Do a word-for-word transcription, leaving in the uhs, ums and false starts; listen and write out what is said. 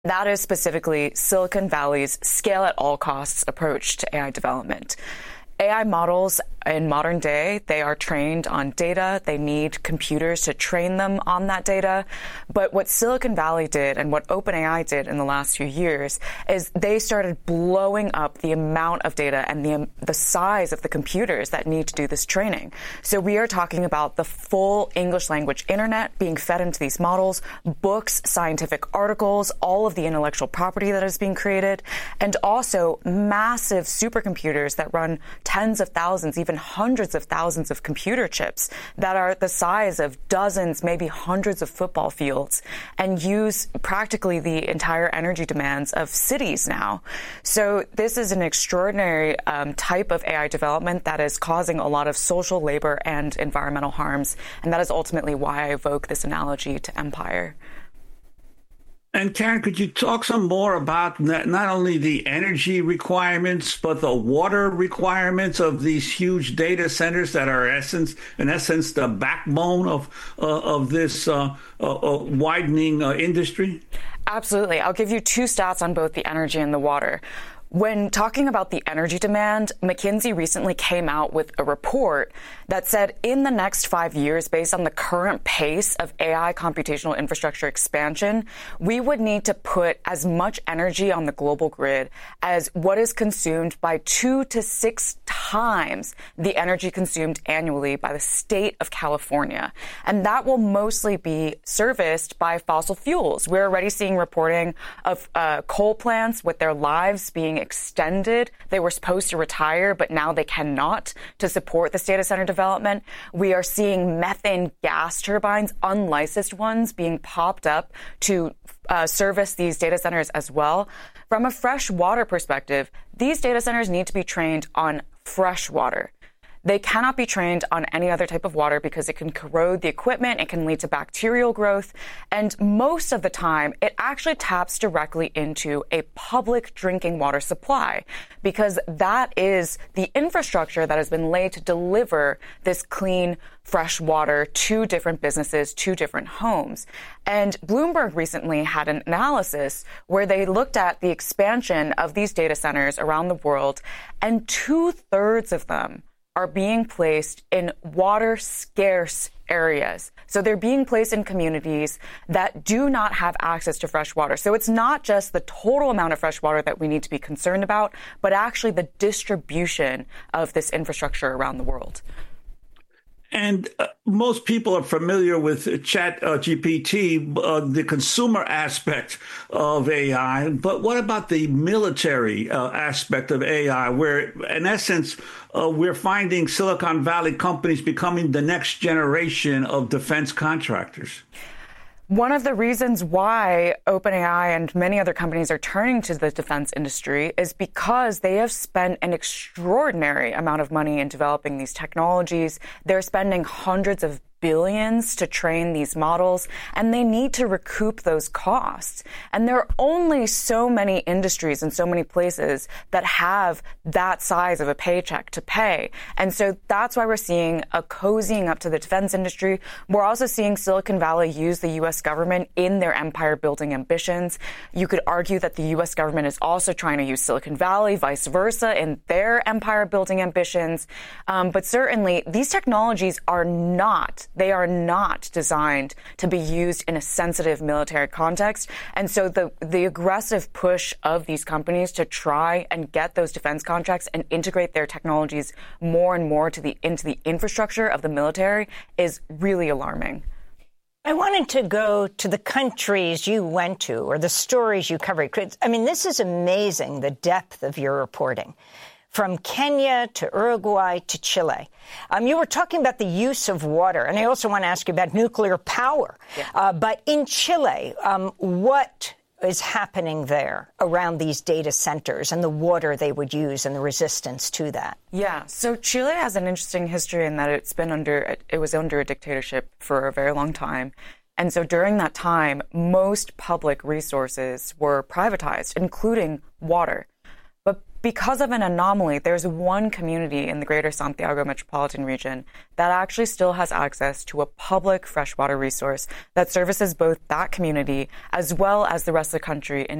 That is specifically Silicon Valley's scale at all costs approach to A I development. A I models in modern day, they are trained on data. They need computers to train them on that data. But what Silicon Valley did and what OpenAI did in the last few years is they started blowing up the amount of data and the, the size of the computers that need to do this training. So we are talking about the full English language internet being fed into these models, books, scientific articles, all of the intellectual property that is being created, and also massive supercomputers that run tens of thousands, even hundreds of thousands of computer chips that are the size of dozens, maybe hundreds of football fields, and use practically the entire energy demands of cities now. So this is an extraordinary um, type of A I development that is causing a lot of social, labor, and environmental harms. And that is ultimately why I evoke this analogy to empire. And Karen, could you talk some more about not only the energy requirements, but the water requirements of these huge data centers that are essence, in essence, the backbone of uh, of this uh, uh, uh, widening uh, industry? Absolutely. I'll give you two stats on both the energy and the water. When talking about the energy demand, McKinsey recently came out with a report that said in the next five years, based on the current pace of A I computational infrastructure expansion, we would need to put as much energy on the global grid as what is consumed by two to six times the energy consumed annually by the state of California. And that will mostly be serviced by fossil fuels. We're already seeing reporting of uh, coal plants with their lives being extended. They were supposed to retire, but now they cannot to support this data center development. We are seeing methane gas turbines, unlicensed ones, being popped up to uh, service these data centers as well. From a fresh water perspective, these data centers need to be trained on fresh water. They cannot be trained on any other type of water because it can corrode the equipment, it can lead to bacterial growth, and most of the time, it actually taps directly into a public drinking water supply because that is the infrastructure that has been laid to deliver this clean, fresh water to different businesses, to different homes. And Bloomberg recently had an analysis where they looked at the expansion of these data centers around the world, and two-thirds of them are being placed in water-scarce areas. So they're being placed in communities that do not have access to fresh water. So it's not just the total amount of fresh water that we need to be concerned about, but actually the distribution of this infrastructure around the world. And uh, most people are familiar with Chat uh, G P T, uh, the consumer aspect of A I. But what about the military uh, aspect of A I, where, in essence, uh, we're finding Silicon Valley companies becoming the next generation of defense contractors? One of the reasons why OpenAI and many other companies are turning to the defense industry is because they have spent an extraordinary amount of money in developing these technologies. They're spending hundreds of billions to train these models, and they need to recoup those costs. And there are only so many industries and so many places that have that size of a paycheck to pay. And so that's why we're seeing a cozying up to the defense industry. We're also seeing Silicon Valley use the U S government in their empire building ambitions. You could argue that the U S government is also trying to use Silicon Valley, vice versa, in their empire building ambitions. Um, but certainly these technologies are not They are not designed to be used in a sensitive military context. And so the, the aggressive push of these companies to try and get those defense contracts and integrate their technologies more and more to the into the infrastructure of the military is really alarming. I wanted to go to the countries you went to or the stories you covered. I mean, this is amazing, the depth of your reporting. From Kenya to Uruguay to Chile. Um, you were talking about the use of water, and I also want to ask you about nuclear power. Yeah. Uh, but in Chile, um, what is happening there around these data centers and the water they would use and the resistance to that? Yeah, so Chile has an interesting history in that it's been under, it was under a dictatorship for a very long time. And so during that time, most public resources were privatized, including water. But because of an anomaly, there's one community in the greater Santiago metropolitan region that actually still has access to a public freshwater resource that services both that community as well as the rest of the country in